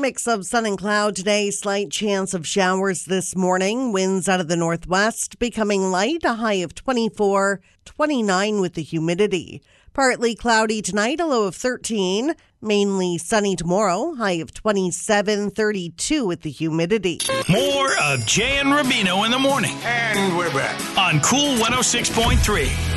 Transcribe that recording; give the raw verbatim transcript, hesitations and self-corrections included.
mix of sun and cloud today. Slight chance of showers this morning. Winds out of the northwest becoming light. A high of twenty-four, twenty-nine with the humidity. Partly cloudy tonight, a low of thirteen. Mainly sunny tomorrow, high of twenty-seven, thirty-two with the humidity. More of Jay and Rubino in the morning. And we're back on Cool one oh six point three.